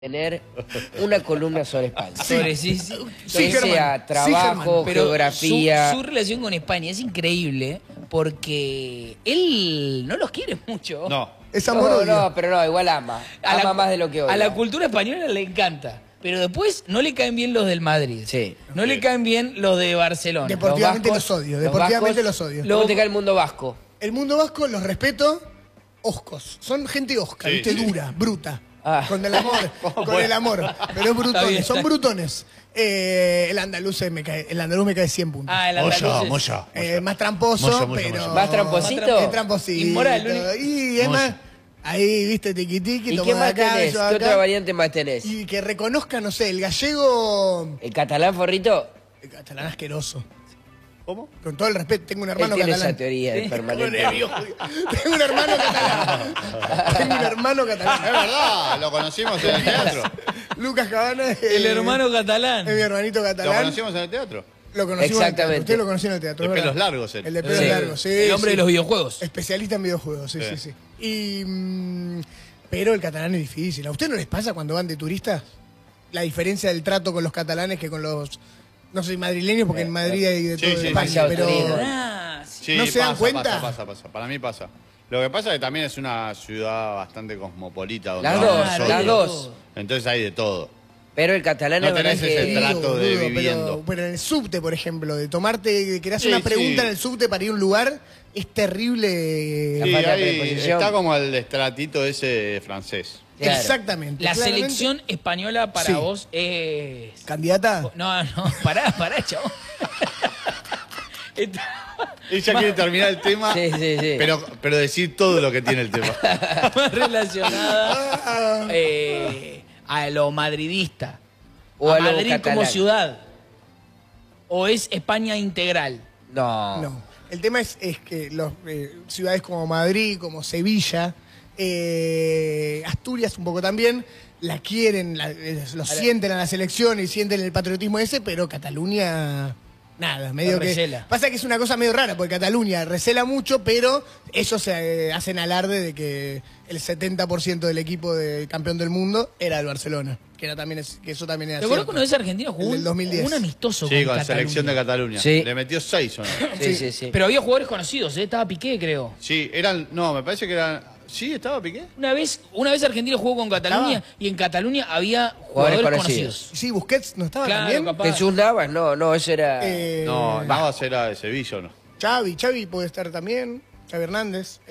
tener una columna sobre España. Sí. Que sea trabajo, pero geografía. su relación con España es increíble porque él no los quiere mucho. No. Es amor No, pero no, igual ama. Ama más de lo que odia. A la cultura española le encanta. Pero después no le caen bien los del Madrid. Sí. No le caen bien los de Barcelona. Deportivamente Los vascos, los odio. Deportivamente vascos. los odio. ¿Cómo te cae el mundo vasco? El mundo vasco los respeto. Oscos. Son gente osca, Sí, ¿viste? sí. Dura, bruta. Ah. Con el amor. Con el amor. Pero brutones. bien, Son está. brutones. El andaluz me cae 100 puntos. Ah, el andaluz es- Moya. Más tramposo, Moya. pero... ¿Más tramposito? Es tramposito. Inmoral, Y es más... Ahí, viste, tiqui-tiqui. ¿Y tomá qué más acá, tenés? yo ¿Qué acá. otra variante más tenés? Y que reconozca, no sé, el gallego... ¿El catalán, forrito? El catalán asqueroso. ¿Cómo? Con todo el respeto, tengo un Él hermano tiene catalán. esa teoría de permanente. Tengo un hermano catalán. Tengo un hermano Es catalán. verdad, lo conocimos en el teatro. Lucas Cabana. El hermano catalán. Es mi hermanito Lo catalán. conocimos en el teatro. Lo conocimos en el teatro. Exactamente. Usted lo conoció en el teatro. De es pelos verdad. largos él. El de pelos Sí. largos, sí. El hombre sí. de los videojuegos. Especialista en videojuegos, sí. Sí. Y, pero el catalán es difícil. ¿A usted no les pasa cuando van de turistas? La diferencia del trato con los catalanes que con los... No soy madrileños porque en Madrid hay de Sí, todo sí. de España, Demasiado pero... turismo. Ah, sí. Sí, ¿No se dan pasa, cuenta? Pasa. Para mí pasa. Lo que pasa es que también es una ciudad bastante cosmopolita. Donde Las vamos dos, nosotros. las dos. Entonces hay de todo. Pero el catalán No es verdad tenés ese que... trato de boludo, viviendo. pero en el subte, por ejemplo, de tomarte, de que hacer Sí, una pregunta sí. en el subte para ir a un lugar, es terrible. La Sí, falta de ahí preposición. está como el estratito ese francés. Claro. Exactamente. La claramente. selección española para Sí. vos es... ¿Candidata? No, pará, chabón. Ella quiere terminar el tema, Sí. pero decir todo lo que tiene el tema. Más relacionada a lo madridista. O a a lo Madrid como catalán. ciudad. ¿O es España integral? No. No. El tema es que los ciudades como Madrid, como Sevilla, Asturias un poco también, la quieren, lo sienten a la selección y sienten el patriotismo ese, pero Cataluña... Nada, medio que... Recela. Pasa que es una cosa medio rara, porque Cataluña recela mucho, pero ellos se hacen alarde de que el 70% del equipo de campeón del mundo era el Barcelona, que eso también era ¿Te acuerdas cierto. cuando esa Argentina jugó El del 2010. un amistoso Sí, con Cataluña? selección de Cataluña. Sí. Le metió 6 o no. Sí. Pero había jugadores conocidos, estaba Piqué, creo. Sí, eran. No, me parece que eran. ¿Sí? ¿Estaba Piqué? Una vez Argentina jugó con Cataluña y en Cataluña había jugadores conocidos. Sí, Busquets no estaba Claro, también. capaz. Jesús Navas, no, eso era... No, Navas era de Sevilla, ¿o no? Xavi puede estar también. Xavi Hernández.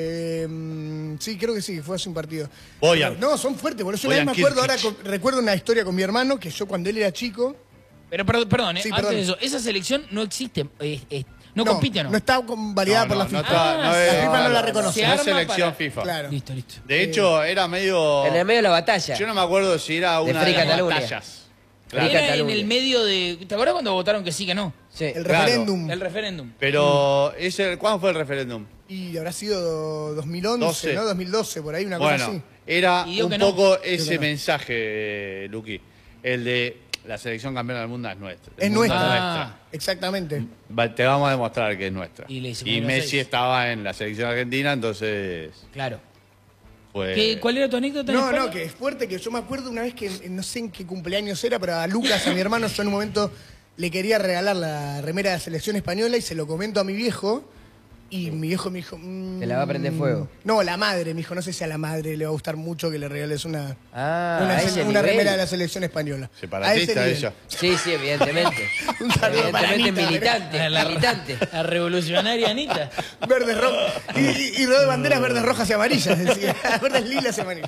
Sí, creo que sí, fue hace un partido. Boyan. No, son fuertes, por eso una vez Boyan me acuerdo, ahora Kirkic. recuerdo una historia con mi hermano, que yo cuando él era chico... Pero perdón, Sí, antes perdón. de eso, esa selección no existe, no compite, ¿no? No está validada por la FIFA. La FIFA no la reconoce. Se No es arma selección para- FIFA. Claro. Listo. De hecho, era medio. En el medio de la batalla. Yo no me acuerdo si era una Free de las Cataluña. batallas. Free Era Cataluña. en el medio de... ¿Te acuerdas cuando votaron que sí, que no? Sí. El Claro. referéndum. El referéndum. Pero, ¿cuándo fue el referéndum? Y habrá sido 2011, 12. ¿no? 2012, por ahí, una cosa Bueno, así. era Y digo un que no. poco que ese no. mensaje, Luqui. El de la selección campeona del mundo es nuestra. Es El mundo nuestra. Exactamente. Te vamos a demostrar que es nuestra. Y le hicimos los Messi 6. estaba en la selección argentina, entonces Claro. fue... ¿Cuál era tu anécdota en No, España? que es fuerte, que yo me acuerdo una vez que, no sé en qué cumpleaños era, pero a Lucas, a mi hermano, yo en un momento le quería regalar la remera de la selección española y se lo comento a mi viejo. Y mi viejo me dijo... Te la va a prender fuego. No, la madre, me dijo, no sé si a la madre le va a gustar mucho que le regales una a ese una nivel. remera de la selección española. Separatista A ese nivel. ella. Sí, evidentemente. Un saludo para Evidentemente Anita, militante. La revolucionaria Anita. Verde, rojo. Y de banderas verdes, rojas y amarillas, decía. Verdes, lilas y amarillas.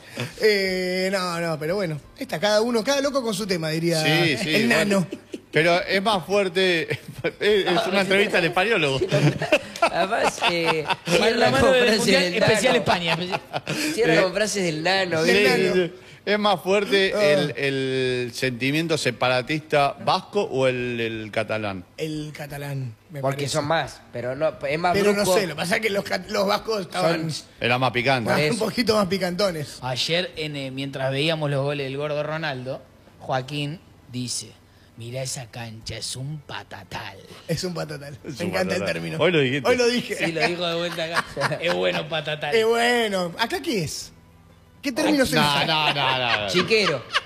No, pero bueno. Cada loco con su tema, diría Sí, sí. el nano. Pero es más fuerte... Es una entrevista al españolo. Además, En la mano del Mundial del Especial nano. España. Cierra con frases del nano. Sí, ¿viste? nano. Es más fuerte el sentimiento separatista vasco o el catalán. El catalán, me Porque parece. son más, pero no, es más Pero brusco. no sé, lo que pasa es que los vascos estaban Era más picante. Por un eso. poquito más picantones. Ayer, mientras veíamos los goles del gordo Ronaldo, Joaquín dice... Mirá esa cancha, es un patatal. Es un patatal. Es Me un encanta patatal. el término. Hoy lo dijiste. Hoy lo dije. Sí, lo dijo de vuelta acá. Es bueno patatal. Bueno. ¿Acá qué es? ¿Qué término se No, usa? no, no, no. Chiquero.